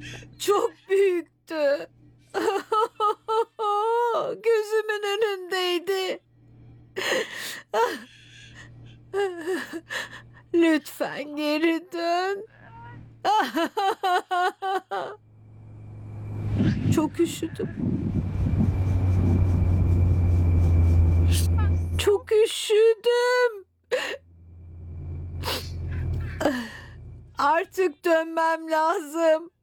Çok büyüktü. Gözümün önündeydi. Lütfen geri dön. Çok üşüdüm. Çok üşüdüm. Artık dönmem lazım.